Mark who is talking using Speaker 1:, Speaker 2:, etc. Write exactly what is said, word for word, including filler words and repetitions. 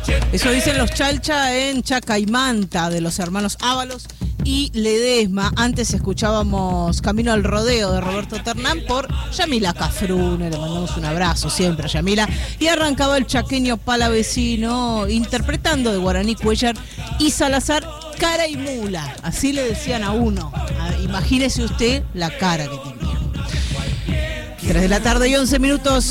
Speaker 1: Eso dicen los Chalcha en Chacaimanta, de los hermanos Ábalos y Ledesma. Antes escuchábamos Camino al Rodeo de Roberto Ternán por Yamila Cafrune, le mandamos un abrazo siempre a Yamila. Y arrancaba el chaqueño palavecino interpretando de Guaraní Cuellar y Salazar, Cara y Mula, así le decían a uno. Imagínese usted la cara que tenía. tres de la tarde y once minutos.